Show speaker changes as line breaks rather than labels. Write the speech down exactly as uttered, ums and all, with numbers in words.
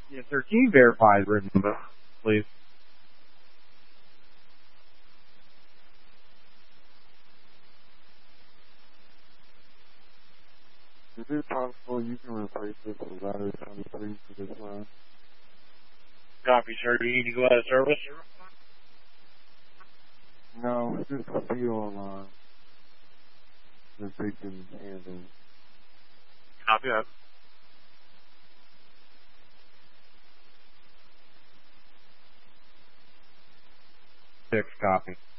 Yes, sir. Can you verify the written number, please?
Is it possible you can replace this with ladder twenty-three for this line?
Copy, sir. Do you need to go out of service?
No, it's just a steel line that they can handle.
Copy that.
Six, copy.